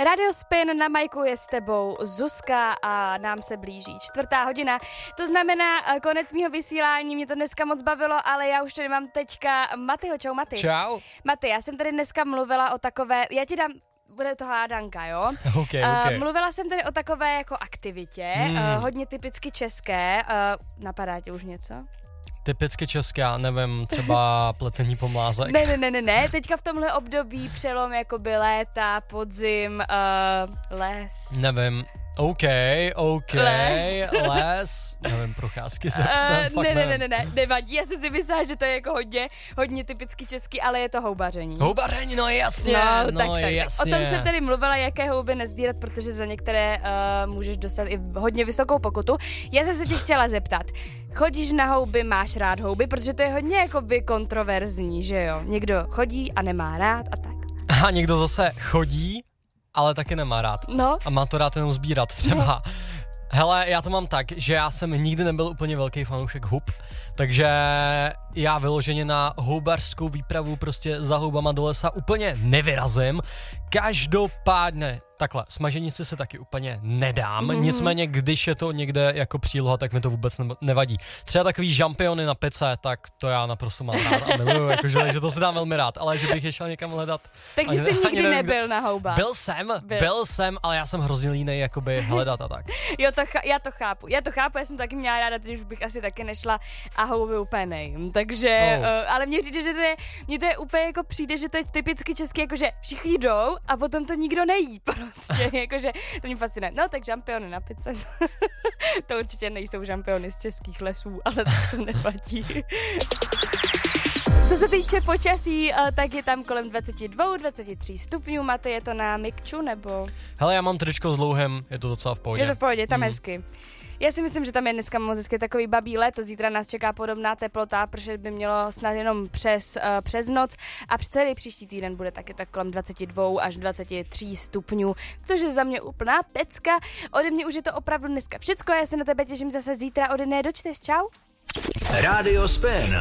Radio Spin, na majku je s tebou Zuzka a nám se blíží 4:00. To znamená konec mýho vysílání, mě to dneska moc bavilo, ale já už tady mám teďka Matyho. Čau Maty. Čau. Maty, já jsem tady dneska mluvila o takové, já ti dám, bude to hádanka, jo? Okay. Mluvila jsem tady o takové jako aktivitě, hodně typicky české, napadá ti už něco? Typicky česká, nevím, třeba pletení pomlázek. Ne, teďka v tomhle období přelom jakoby léta, podzim, les. Nevím. OK. Les. Nevím, procházky se psem, Ne, nevadí, já jsem si myslela, že to je jako hodně typicky český, ale je to houbaření. Houbaření, no jasně. Tak. Jasně. O tom jsem tady mluvila, jaké houby nezbírat, protože za některé můžeš dostat i hodně vysokou pokutu. Já jsem se tě chtěla zeptat, chodíš na houby, máš rád houby, protože to je hodně jakoby kontroverzní, že jo? Někdo chodí a nemá rád a tak. A někdo zase chodí, ale taky nemá rád. No. A má to rád jenom sbírat třeba. No. Hele, já to mám tak, že já jsem nikdy nebyl úplně velký fanoušek hub, takže já vyloženě na houbařskou výpravu prostě za houbama do lesa úplně nevyrazím. Každopádně, takhle, smaženici se taky úplně nedám, nicméně když je to někde jako příloha, tak mi to vůbec nevadí. Třeba takový žampiony na pice, tak to já naprosto mám rád a miluju, jakože, že to si dám velmi rád, ale že bych je šel někam hledat. Takže jsi nikdy nebyl na houbách? Byl jsem, ale já jsem hrozně línej jakoby hledat a tak. Jo, já to chápu, já jsem taky měla ráda, teď už bych asi taky nešla a houby úplně nejím, takže, ale mně říct, že mně to je úplně jako přijde, že to je typicky český, jakože všichni jdou a potom to nikdo nejí prostě, jakože to mě fascinuje. No tak žampiony na pice, to určitě nejsou žampiony z českých lesů, ale to nevadí. Co se týče počasí, tak je tam kolem 22-23 stupňů. Maty, je to na mikču, nebo? Hele, já mám tričko s dlouhem, je to docela v pohodě. Je to v pohodě, tam hezky. Já si myslím, že tam je dneska moc hezky takový babí léto, zítra nás čeká podobná teplota, protože by mělo snad jenom přes noc a celý příští týden bude taky tak kolem 22 až 23 stupňů, což je za mě úplná pecka. Ode mě už je to opravdu dneska všecko, já se na tebe těším zase zítra, ode dne dočteš, čau. Radio Spin.